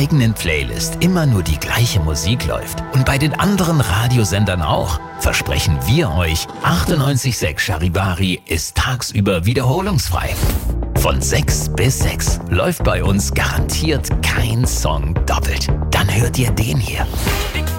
eigenen Playlist immer nur die gleiche Musik läuft und bei den anderen Radiosendern auch, versprechen wir euch, 98.6 Charivari ist tagsüber wiederholungsfrei. Von 6 bis 6 läuft bei uns garantiert kein Song doppelt. Dann hört ihr den hier.